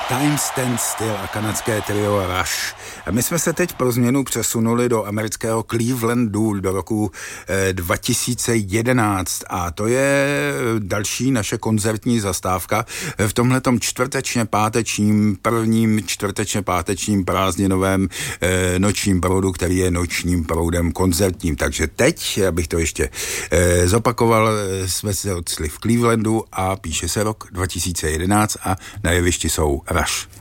Time Stand Still a kanadské trio Rush. A my jsme se teď pro změnu přesunuli do amerického Clevelandu do roku 2011 a to je další naše koncertní zastávka v tomhletom prvním čtvrtečně pátečním prázdninovém nočním proudu, který je nočním proudem koncertním. Takže teď, abych to ještě zopakoval, jsme se odstli v Clevelandu a píše se rok 2011 a na jevišti jsou Rush.